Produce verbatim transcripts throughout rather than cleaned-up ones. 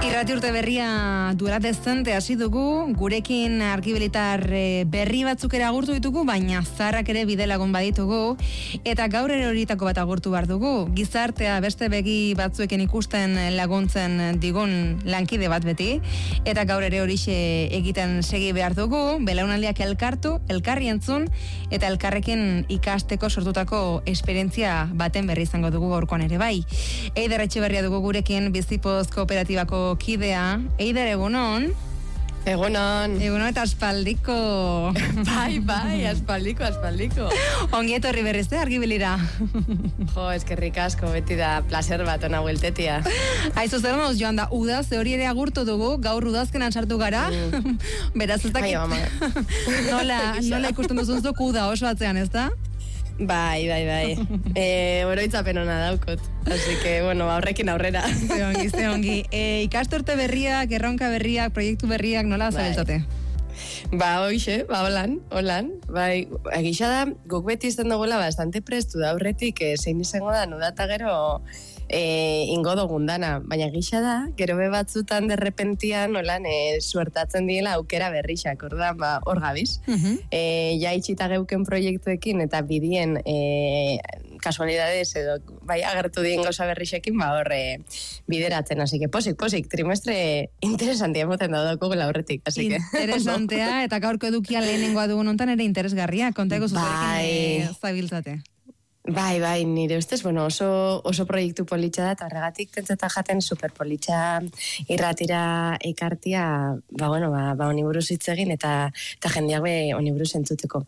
Irrati urte berria duela dezente hasi dugu, gurekin argibilitar berri batzuk ere agurtu ditugu, baina zaharrak ere bide lagun baditugu, eta gaur ere horietako bat agurtu behar dugu. Gizartea beste begi batzuekin ikusten laguntzen digun lankide bat beti, eta gaur ere horixe egiten segi behar dugu, belaunaldiak elkartu, elkarri entzun, eta elkarrekin ikasteko sortutako esperientzia baten berri izango dugu gaurkoan ere bai. Eider Etxeberria dugu gurekin, Bizipoz kooperatibako kidea. Eider, egunon? Egunon. Egunon eta aspaldiko. Bai, bai, aspaldiko, aspaldiko. Ongi etorri berriz, eh, argibilira. Jo, eskerrik asko, beti da placer bat ona bueltetia. Aizu zer moz joan da, udaz, hori ere agurtu dugu, gaur udazkenan sartu gara. Mm. Beraz, ez dakit. nola, nola ikusten duzunzuk uda oso atzean, ez da? Bai, bai, bai. E, oroitzapen hona daukot. Así que, bueno, aurrekin aurrera. Ze ongi, ze ongi. E, ikastorte berriak, erronka berriak, proiektu berriak, nola zabiltzate? Ba, hoxe, ba, holan, holan. Bai, egisa da, guk beti izten duguela bastante prestu da aurretik, e, zein izango da, nudata gero e, ingo dugun dana. Baina egisa da, gero be batzutan derrepentian, holan, e, suertatzen diela aukera berrixak, orda, ba, hor gabiz. Uh-huh. E, ja itxita geuken proiektuekin eta bidien e, kasualidades edo bai agertu dien gauza berrixekin, ba horre bideratzen, así que posik, posik, trimestre interesantia moten daudako gula horretik, así que... Interesantea, eta gaurko edukia lehenengoa dugun ontan ere interesgarria, kontaiko zuzarekin bai. zabiltzate. Bai, bai, nire ustez, bueno, oso, oso proiektu politxa da, eta horregatik tentzeta jaten super politxa irratira ekartia, ba, bueno, ba, ba oniburuz hitz egin, eta, eta jendeak be oniburuz entzuteko.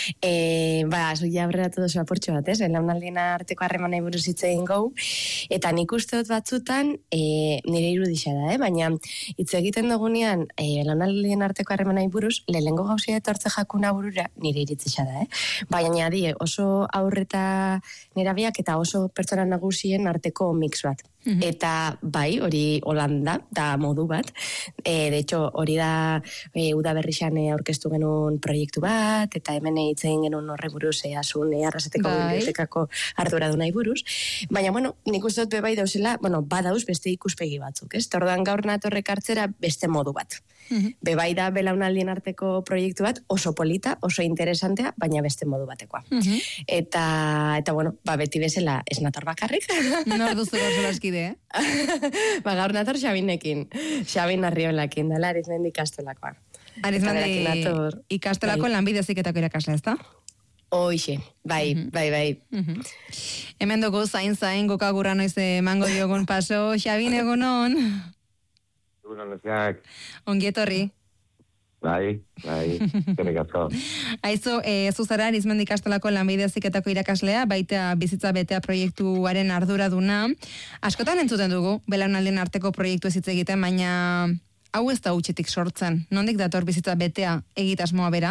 E, ba, zuia aurreratu dozu apurtxo bat, ez? Belaunaldien arteko harremanai buruz hitz egin gau, eta nik uste dut batzutan, e, nire irudixa da, eh? Baina hitz egiten dugunean, e, belaunaldien arteko harremanai buruz, lehengo gauzia etortze jakuna burura, nire iritzixa da, eh? Baina, die, oso aurreta nerabiak eta oso pertsona nagusien arteko mix bat. Uh-huh. Eta bai, hori Holanda, da modu bat. E, de hecho, hori da e, uda berrixan aurkeztu genuen proiektu bat, eta hemen egiten genuen horre buruz, e, asun, e, arraseteko bibliotekako ardura du nahi buruz. Baina, bueno, nik uste dut bebai dauzela, bueno, badauz beste ikuspegi batzuk, ez? Tordan gaur natorrek hartzera beste modu bat. Uh-huh. Bebai da belaunaldien arteko proiektu bat, oso polita, oso interesantea, baina beste modu batekoa. Uh-huh. Eta, eta, bueno, ba, beti bezala ez nator bakarrik. Nor duzu gauzela eskide, eh? Ba, gaur nator Xabinekin. Xabin Arriolakin, dela Arizmendi ikastolakoa. Arizmendi ikastolako lanbide heziketako irakasle, ez da? Hoixe, bai, uh-huh. bai, bai. Uh-huh. Hemen dugu zain-zain gokagurra noiz emango diogun paso. Xabin, egunon? Egunon, leziak. Ongi etorri. Bai, bai, zerrik asko. Aizu, e, zuzara Arizmendi ikastolako lanbide heziketako irakaslea, baita bizitza betea proiektuaren arduraduna. Askotan entzuten dugu, belaunaldien arteko proiektu ez hitz egiten, baina hau ez da hutsetik sortzen. Nondik dator bizitza betea egitasmoa bera?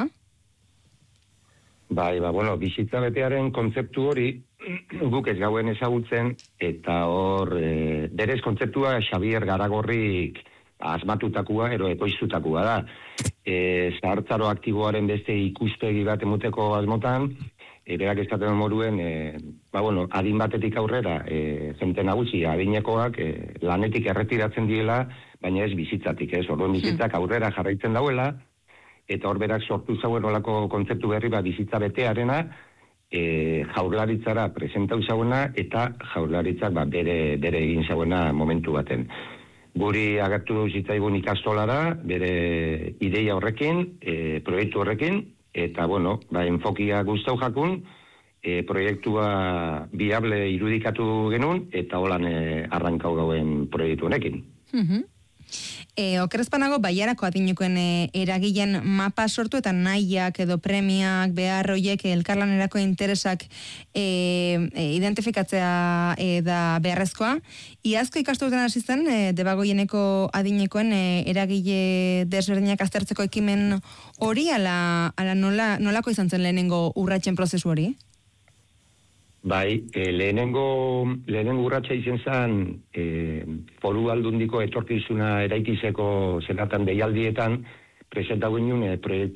Bai, ba, bueno, bizitza betearen kontzeptu hori guk ez gauen ezagutzen, eta hor, e, berez kontzeptua Xabier Garagorrik asmatutakoa, ero ekoiztutakoa da. E, zahartzaro aktiboaren beste ikuspegi bat emuteko asmotan, e, berak eskaten moruen, e, ba, bueno, adin batetik aurrera, e, jente nagusi, adinekoak, e, lanetik erretiratzen diela, baina ez bizitzatik, ez, orduan bizitzak aurrera jarraitzen dauela, eta hor berak sortu zauen olako kontzeptu berri bat bizitza betearena, e, jaurlaritzara presentau zauena, eta jaurlaritzak ba, bere, bere egin zauena momentu baten. Guri agertu zitzaigun ikastolara, bere ideia horrekin, e, proiektu horrekin, eta, bueno, ba, enfokia guztau jakun, e, proiektua viable irudikatu genuen, eta holan e, arrankau gauen proiektu honekin. Uh-huh. E, okerezpanago, baiarako adinekoen e, eragilen mapa sortu eta nahiak edo premiak, behar hoiek elkarlanerako interesak e, e, identifikatzea e, da beharrezkoa. Iazko ikastu duten hasi zen, e, debagoieneko adinekoen e, eragile desberdinak aztertzeko ekimen hori, ala, ala nola, nolako izan zen lehenengo urratsen prozesu hori? Bai, e, lehenengo, lehenengo urratsa izen zen e, foru aldundiko etorkizuna eraikizeko zenatan deialdietan presentatu ginen e, proiektu